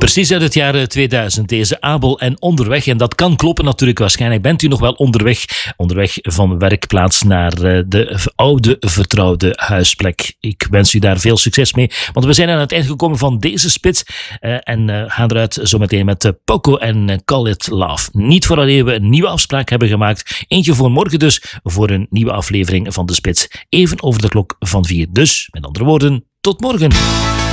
Precies uit het jaar 2000, deze Abel en Onderweg. En dat kan kloppen natuurlijk. Waarschijnlijk bent u nog wel onderweg van werkplaats naar de oude vertrouwde huisplek. Ik wens u daar veel succes mee, want we zijn aan het eind gekomen van deze spits en gaan eruit zometeen met Poco en Call It Love. Niet vooraleer we een nieuwe afspraak hebben gemaakt. Eentje voor morgen dus, voor een nieuwe aflevering van de spits. Even over de klok van 4. Dus, met andere woorden, tot morgen.